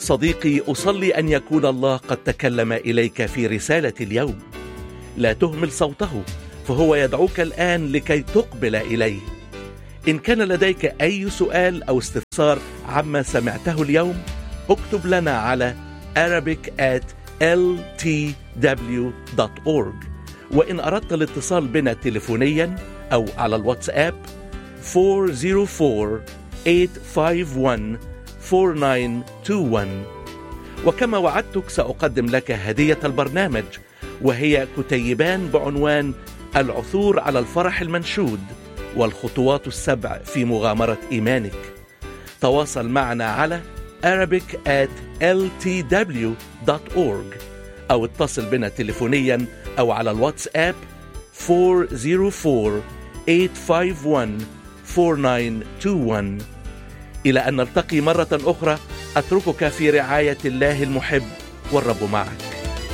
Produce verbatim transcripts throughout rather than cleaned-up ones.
صديقي، أصلي أن يكون الله قد تكلم إليك في رسالة اليوم. لا تهمل صوته، فهو يدعوك الآن لكي تقبل إليه. إن كان لديك أي سؤال أو استفسار عما سمعته اليوم، اكتب لنا على arabic at l t w dot org. وإن أردت الاتصال بنا تليفونيا أو على الواتساب four zero four eight five one four nine two one. وكما وعدتك سأقدم لك هدية البرنامج، وهي كتيبان بعنوان العثور على الفرح المنشود والخطوات السبع في مغامرة إيمانك. تواصل معنا على arabic at l t w dot org أو اتصل بنا تليفونيا أو على الواتساب four zero four eight five one four nine two one. إلى أن نلتقي مرة أخرى، أتركك في رعاية الله المحب، والرب معك.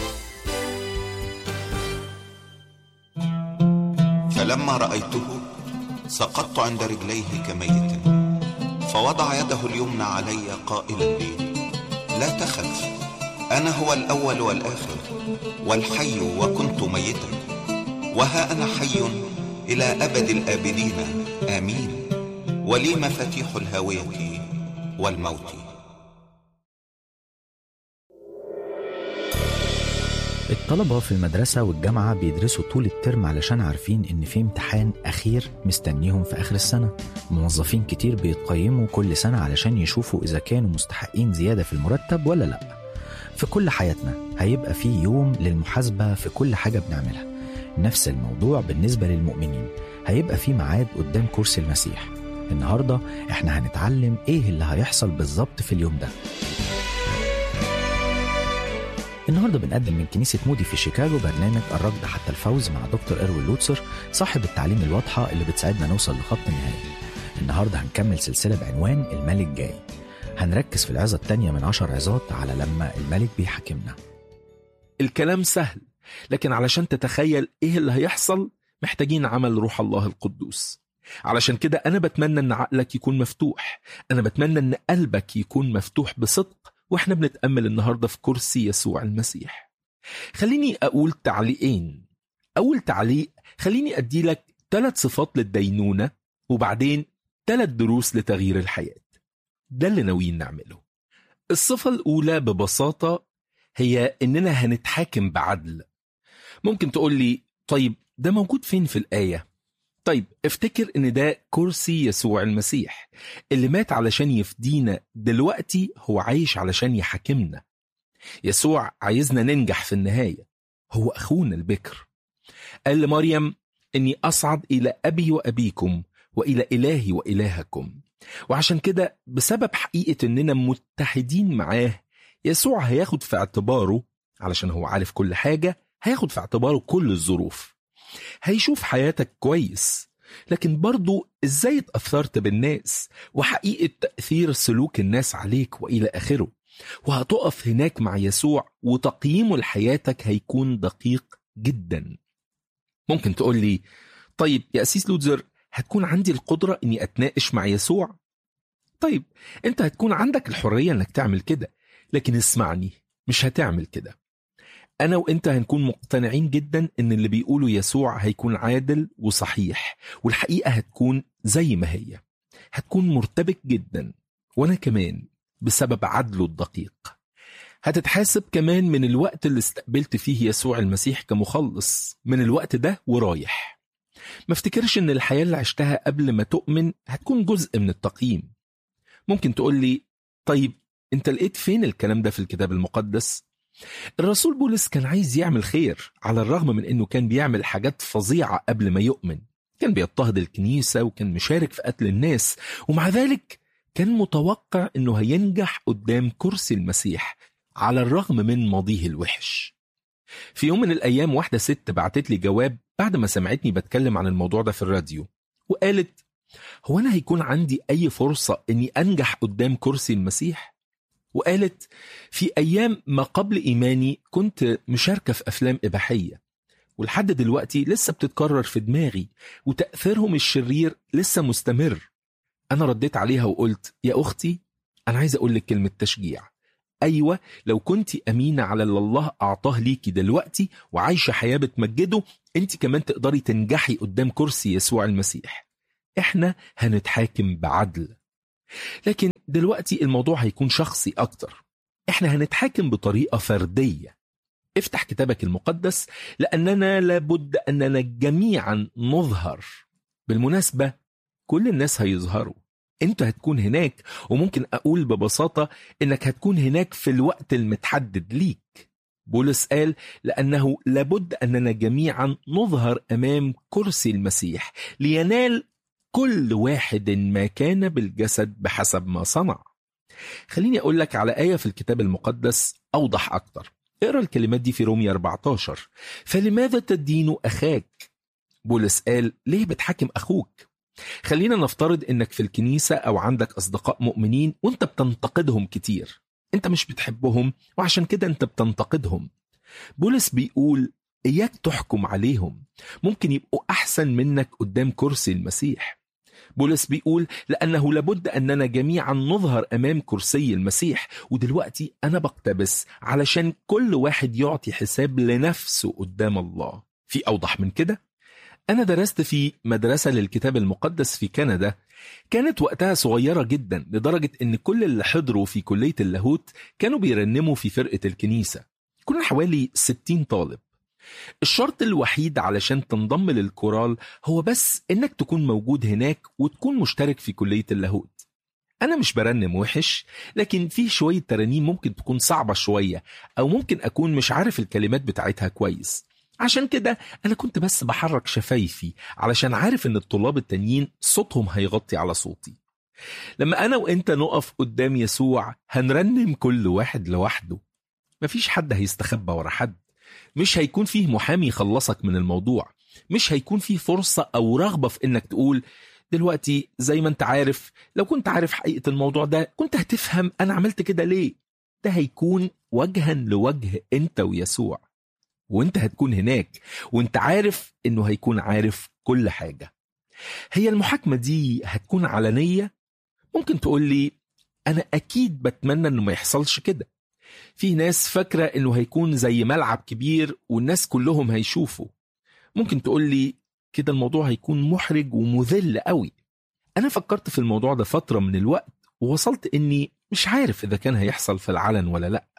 فلما رأيته سقطت عند رجليه كميت، فوضع يده اليمنى علي قائلا لي: لا تخف، أنا هو الأول والآخر والحي، وكنت ميتا وها أنا حي إلى أبد الآبدين، آمين، ولي مفاتيح الهاوية والموت. الطلبة في المدرسة والجامعة بيدرسوا طول الترم علشان عارفين إن في امتحان أخير مستنيهم في آخر السنة. موظفين كتير بيتقيموا كل سنة علشان يشوفوا إذا كانوا مستحقين زيادة في المرتب ولا لأ. في كل حياتنا هيبقى في يوم للمحاسبة في كل حاجة بنعملها. نفس الموضوع بالنسبة للمؤمنين، هيبقى في ميعاد قدام كرسي المسيح. النهاردة احنا هنتعلم ايه اللي هيحصل بالظبط في اليوم ده. النهاردة بنقدم من كنيسة مودي في شيكاغو برنامج الركض حتى الفوز مع دكتور إروين لوتسر، صاحب التعليم الواضحة اللي بتساعدنا نوصل لخط النهاية. النهاردة هنكمل سلسلة بعنوان الملك جاي. هنركز في العظة التانية من عشر عظات على لما الملك بيحكمنا. الكلام سهل، لكن علشان تتخيل ايه اللي هيحصل محتاجين عمل روح الله القدوس. علشان كده أنا بتمنى أن عقلك يكون مفتوح، أنا بتمنى أن قلبك يكون مفتوح بصدق وإحنا بنتأمل النهاردة في كرسي يسوع المسيح. خليني أقول تعليقين. أول تعليق، خليني أدي لك ثلاث صفات للدينونة، وبعدين ثلاث دروس لتغيير الحياة. ده اللي ناويين نعمله. الصفة الأولى ببساطة هي إننا هنتحاكم بعدل. ممكن تقول لي طيب ده موجود فين في الآية؟ طيب افتكر ان ده كرسي يسوع المسيح اللي مات علشان يفدينا، دلوقتي هو عايش علشان يحاكمنا. يسوع عايزنا ننجح في النهاية، هو أخونا البكر. قال لمريم اني أصعد إلى أبي وأبيكم وإلى إلهي وإلهكم. وعشان كده بسبب حقيقة اننا متحدين معاه، يسوع هياخد في اعتباره، علشان هو عارف كل حاجة، هياخد في اعتباره كل الظروف. هيشوف حياتك كويس، لكن برضو ازاي اتأثرت بالناس وحقيقة تأثير سلوك الناس عليك وإلى آخره. وهتقف هناك مع يسوع وتقييمه لحياتك هيكون دقيق جدا. ممكن تقول لي طيب يا أسيس لوتزر، هتكون عندي القدرة اني اتناقش مع يسوع؟ طيب انت هتكون عندك الحرية انك تعمل كده، لكن اسمعني، مش هتعمل كده. أنا وإنت هنكون مقتنعين جدا إن اللي بيقوله يسوع هيكون عادل وصحيح، والحقيقة هتكون زي ما هي، هتكون مرتبك جدا، وأنا كمان بسبب عدله الدقيق. هتتحاسب كمان من الوقت اللي استقبلت فيه يسوع المسيح كمخلص، من الوقت ده ورايح. ما افتكرش إن الحياة اللي عشتها قبل ما تؤمن هتكون جزء من التقييم. ممكن تقول لي طيب أنت لقيت فين الكلام ده في الكتاب المقدس؟ الرسول بولس كان عايز يعمل خير، على الرغم من انه كان بيعمل حاجات فظيعة قبل ما يؤمن. كان بيضطهد الكنيسة وكان مشارك في قتل الناس، ومع ذلك كان متوقع انه هينجح قدام كرسي المسيح على الرغم من ماضيه الوحش. في يوم من الايام واحدة ست بعتت لي جواب بعد ما سمعتني بتكلم عن الموضوع ده في الراديو، وقالت هو انا هيكون عندي اي فرصة اني انجح قدام كرسي المسيح؟ وقالت في أيام ما قبل إيماني كنت مشاركة في أفلام إباحية، ولحد دلوقتي لسه بتتكرر في دماغي، وتأثيرهم الشرير لسه مستمر. أنا رديت عليها وقلت يا أختي، أنا عايز أقول لك كلمة تشجيع. أيوة، لو كنت أمينة على اللي الله أعطاه ليكي دلوقتي وعايشة حياة بتمجده، أنت كمان تقدري تنجحي قدام كرسي يسوع المسيح. إحنا هنتحاكم بعدل، لكن دلوقتي الموضوع هيكون شخصي أكتر. إحنا هنتحاكم بطريقة فردية. افتح كتابك المقدس، لأننا لابد أننا جميعا نظهر. بالمناسبة كل الناس هيظهروا، انت هتكون هناك، وممكن أقول ببساطة إنك هتكون هناك في الوقت المتحدد ليك. بولس قال لأنه لابد أننا جميعا نظهر أمام كرسي المسيح لينال كل واحد ما كان بالجسد بحسب ما صنع. خليني أقول لك على آية في الكتاب المقدس أوضح أكتر. اقرأ الكلمات دي في رومية أربعة عشر. فلماذا تدين أخاك؟ بولس قال ليه بتحاكم أخوك؟ خلينا نفترض إنك في الكنيسة أو عندك أصدقاء مؤمنين وانت بتنتقدهم كتير. انت مش بتحبهم وعشان كده انت بتنتقدهم. بولس بيقول إياك تحكم عليهم، ممكن يبقوا أحسن منك قدام كرسي المسيح. بولس بيقول لأنه لابد أننا جميعا نظهر أمام كرسي المسيح، ودلوقتي أنا بقتبس علشان كل واحد يعطي حساب لنفسه قدام الله. في أوضح من كده؟ أنا درست في مدرسة للكتاب المقدس في كندا، كانت وقتها صغيرة جدا لدرجة أن كل اللي حضروا في كلية اللاهوت كانوا بيرنموا في فرقة الكنيسة. كنا حوالي ستين طالب. الشرط الوحيد علشان تنضم للكورال هو بس انك تكون موجود هناك وتكون مشترك في كلية اللاهوت. انا مش برنم وحش، لكن فيه شوية ترانيم ممكن تكون صعبة شوية، او ممكن اكون مش عارف الكلمات بتاعتها كويس. عشان كده انا كنت بس بحرك شفايفي علشان عارف ان الطلاب التانيين صوتهم هيغطي على صوتي. لما انا وانت نقف قدام يسوع هنرنم كل واحد لوحده، مفيش حد هيستخبى ورا حد، مش هيكون فيه محامي يخلصك من الموضوع، مش هيكون فيه فرصة أو رغبة في إنك تقول دلوقتي زي ما أنت عارف، لو كنت عارف حقيقة الموضوع ده كنت هتفهم أنا عملت كده ليه. ده هيكون وجها لوجه أنت ويسوع، وأنت هتكون هناك وأنت عارف إنه هيكون عارف كل حاجة. هي المحاكمة دي هتكون علنية؟ ممكن تقول لي أنا أكيد بتمنى إنه ما يحصلش كده. في ناس فاكرة إنه هيكون زي ملعب كبير والناس كلهم هيشوفوا. ممكن تقول لي كده الموضوع هيكون محرج ومذل قوي. أنا فكرت في الموضوع ده فترة من الوقت ووصلت إني مش عارف إذا كان هيحصل في العلن ولا لأ.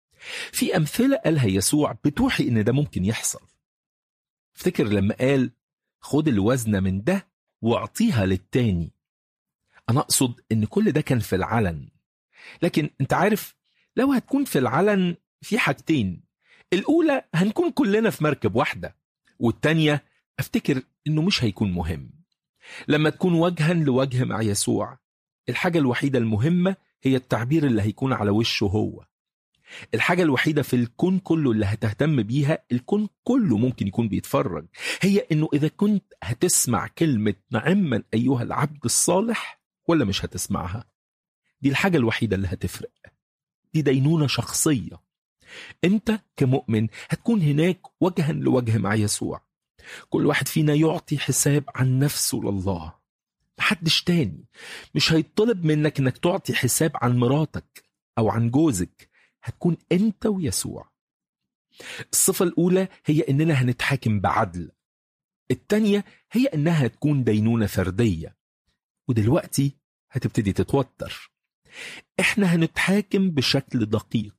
في أمثلة قالها يسوع بتوحي إن ده ممكن يحصل. افتكر لما قال خد الوزنة من ده واعطيها للتاني. أنا أقصد إن كل ده كان في العلن، لكن أنت عارف لو هتكون في العلن في حاجتين. الأولى هنكون كلنا في مركب واحدة، والتانية أفتكر إنه مش هيكون مهم. لما تكون وجها لوجه مع يسوع، الحاجة الوحيدة المهمة هي التعبير اللي هيكون على وشه هو. الحاجة الوحيدة في الكون كله اللي هتهتم بيها، الكون كله ممكن يكون بيتفرج، هي إنه إذا كنت هتسمع كلمة نعما أيها العبد الصالح ولا مش هتسمعها. دي الحاجة الوحيدة اللي هتفرق. دي دينونة شخصية. انت كمؤمن هتكون هناك وجها لوجه مع يسوع. كل واحد فينا يعطي حساب عن نفسه لله، محدش تاني. مش هيطلب منك انك تعطي حساب عن مراتك او عن جوزك، هتكون انت ويسوع. الصفة الاولى هي اننا هنتحاكم بعدل، التانية هي انها تكون دينونة فردية. ودلوقتي هتبتدي تتوتر. احنا هنتحاكم بشكل دقيق.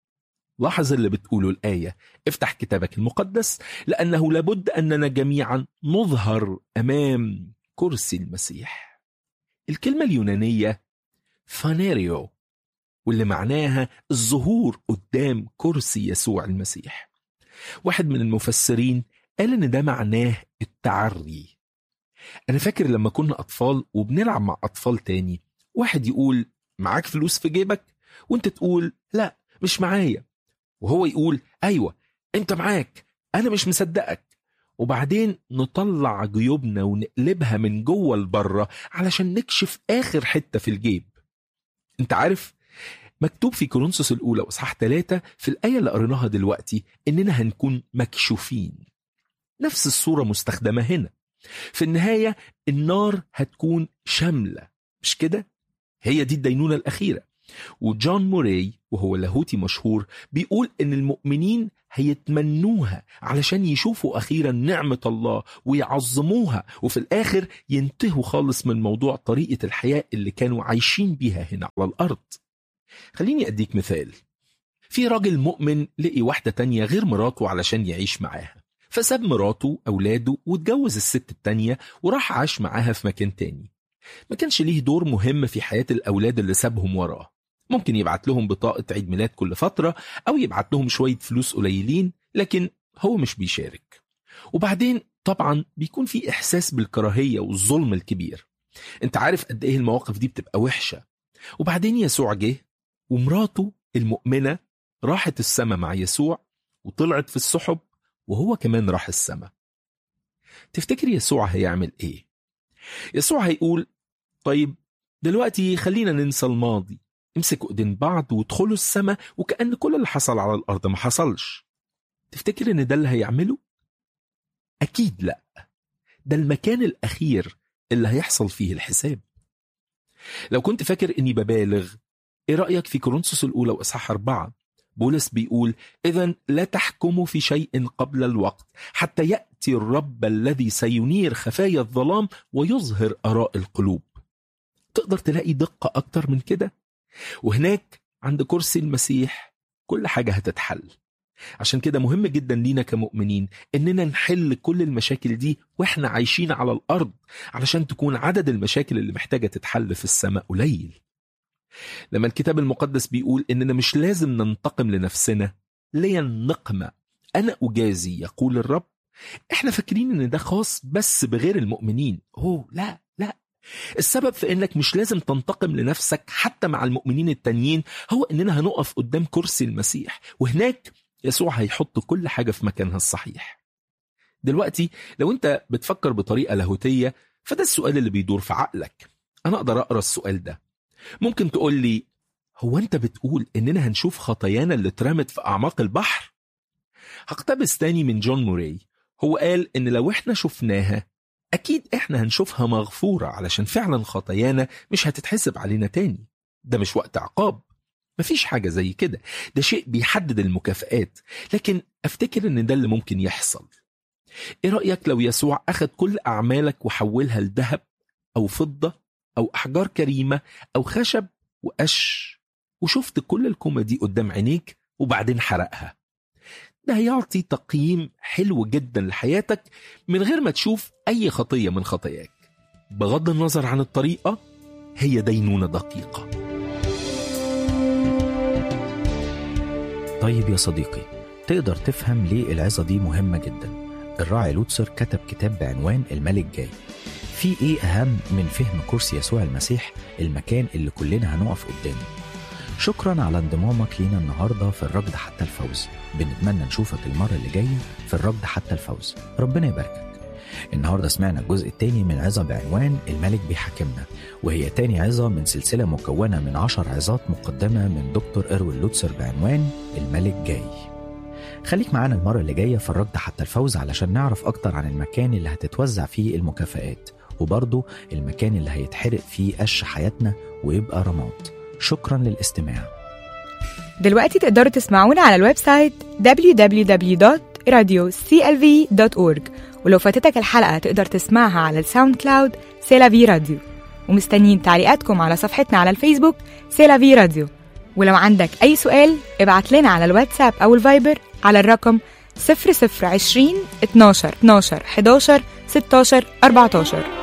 لاحظ اللي بتقوله الآية، افتح كتابك المقدس، لأنه لابد أننا جميعا نظهر أمام كرسي المسيح. الكلمة اليونانية فانيريو، واللي معناها الظهور قدام كرسي يسوع المسيح. واحد من المفسرين قال إن ده معناه التعري. أنا فاكر لما كنا أطفال وبنلعب مع أطفال تاني، واحد يقول معاك فلوس في جيبك، وانت تقول لا مش معايا، وهو يقول ايوه انت معاك انا مش مصدقك، وبعدين نطلع جيوبنا ونقلبها من جوه لبره علشان نكشف اخر حته في الجيب. انت عارف مكتوب في كورنثوس الاولى واصحاح ثلاثة في الايه اللي قريناها دلوقتي اننا هنكون مكشوفين. نفس الصوره مستخدمه هنا. في النهايه النار هتكون شامله، مش كده؟ هي دي الدينونة الأخيرة. وجون موراي وهو لاهوتي مشهور بيقول إن المؤمنين هيتمنوها علشان يشوفوا أخيرا نعمة الله ويعظموها، وفي الآخر ينتهوا خالص من موضوع طريقة الحياة اللي كانوا عايشين بيها هنا على الأرض. خليني أديك مثال. في راجل مؤمن لقي واحدة تانية غير مراته علشان يعيش معاها، فساب مراته أولاده واتجوز الست التانية وراح عاش معاها في مكان تاني. ما كانش ليه دور مهم في حياة الأولاد اللي سابهم وراه. ممكن يبعت لهم بطاقة عيد ميلاد كل فترة أو يبعت لهم شوية فلوس قليلين، لكن هو مش بيشارك. وبعدين طبعا بيكون في إحساس بالكراهية والظلم الكبير. انت عارف قد ايه المواقف دي بتبقى وحشة. وبعدين يسوع جه ومراته المؤمنة راحت السما مع يسوع وطلعت في السحب وهو كمان راح السما. تفتكر يسوع هيعمل ايه؟ يسوع هيقول طيب دلوقتي خلينا ننسى الماضي، امسكوا ايدين بعض وادخلوا السما وكأن كل اللي حصل على الأرض ما حصلش. تفتكر ان ده اللي هيعمله؟ أكيد لا، ده المكان الأخير اللي هيحصل فيه الحساب. لو كنت فاكر اني ببالغ، ايه رأيك في كورنثوس الأولى وإصحاح أربعة؟ بولس بيقول إذن لا تحكموا في شيء قبل الوقت حتى يأتي الرب الذي سينير خفايا الظلام ويظهر آراء القلوب. تقدر تلاقي دقة أكتر من كده؟ وهناك عند كرسي المسيح كل حاجة هتتحل. عشان كده مهم جدا لينا كمؤمنين إننا نحل كل المشاكل دي وإحنا عايشين على الأرض، علشان تكون عدد المشاكل اللي محتاجة تتحل في السماء قليل. لما الكتاب المقدس بيقول إننا مش لازم ننتقم لنفسنا، لي النقمة أنا أجازي يقول الرب، إحنا فاكرين إن ده خاص بس بغير المؤمنين. أوه لا لا، السبب في إنك مش لازم تنتقم لنفسك حتى مع المؤمنين التانيين هو إننا هنقف قدام كرسي المسيح، وهناك يسوع هيحط كل حاجة في مكانها الصحيح. دلوقتي لو أنت بتفكر بطريقة لاهوتية فده السؤال اللي بيدور في عقلك. أنا أقدر أقرأ السؤال ده. ممكن تقول لي هو أنت بتقول إننا هنشوف خطايانا اللي اترمت في أعماق البحر؟ هقتبس تاني من جون موراي. هو قال إن لو إحنا شفناها أكيد إحنا هنشوفها مغفورة، علشان فعلا خطايانا مش هتتحسب علينا تاني. ده مش وقت عقاب، مفيش حاجة زي كده، ده شيء بيحدد المكافآت. لكن أفتكر إن ده اللي ممكن يحصل. إيه رأيك لو يسوع أخذ كل أعمالك وحولها لذهب أو فضة أو أحجار كريمة أو خشب وقش، وشفت كل الكومة دي قدام عينيك وبعدين حرقها؟ ده هيعطي تقييم حلو جدا لحياتك من غير ما تشوف أي خطية من خطاياك. بغض النظر عن الطريقة، هي دينونة دقيقة. طيب يا صديقي، تقدر تفهم ليه العظة دي مهمة جدا. الراعي لوتسر كتب كتاب بعنوان الملك جاي. في ايه اهم من فهم كرسي يسوع المسيح، المكان اللي كلنا هنقف قدامه؟ شكرا على انضمامك لينا النهاردة في الركض حتى الفوز. بنتمنى نشوفك المرة اللي جاية في الركض حتى الفوز. ربنا يباركك. النهاردة سمعنا الجزء الثاني من عظة بعنوان الملك بيحكمنا، وهي تاني عظة من سلسلة مكونة من عشر عظات مقدمة من دكتور إروين لوتسر بعنوان الملك جاي. خليك معانا المرة اللي جاية في الركض حتى الفوز علشان نعرف أكتر عن المكان اللي هتتوزع فيه المكافآت، وبرضه المكان اللي هيتحرق فيه قش حياتنا ويبقى رماد. شكرا للاستماع. دلوقتي تقدروا تسمعونا على الويب سايت دبليو دبليو دبليو دوت راديو سي إل في دوت أورج، ولو فاتتك الحلقة تقدر تسمعها على الساوند كلاود سيلافي راديو. ومستنيين تعليقاتكم على صفحتنا على الفيسبوك سيلافي راديو. ولو عندك أي سؤال ابعت لنا على الواتساب أو الفايبر على الرقم صفر صفر عشرين اتناشر اتناشر حداشر ستاشر أربعتاشر.